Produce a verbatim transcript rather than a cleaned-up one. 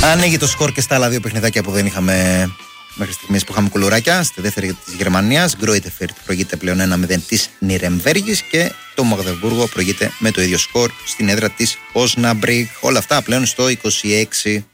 Ανοίγει το σκορ και στα άλλα δύο παιχνιδάκια που δεν είχαμε μέχρι στιγμής, που είχαμε κουλουράκια. Στη δεύτερη της Γερμανίας, Γκρόιτε Φέρτ προηγείται πλέον ένα μηδέν της Νιρεμβέργης και το Μαγδεβούργο προηγείται με το ίδιο σκορ στην έδρα της Όσναμπρικ. Όλα αυτά πλέον στο είκοσι έξι.